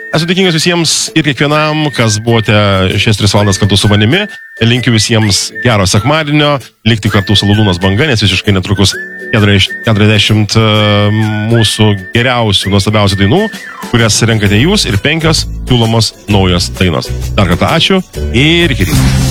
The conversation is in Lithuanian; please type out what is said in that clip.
Esu dėkingas visiems ir kiekvienam, kas buvote šias 3 valandas kartu su manimi. Linkiu visiems gero sekmadienio, likti kartu su Lūdūnas banga, nes visiškai netrukus 40 mūsų geriausių, nuostabiausių dainų, kurias renkate jūs, ir 5 siūlomos naujos dainos. Dar kartą ačiū ir iki ryto.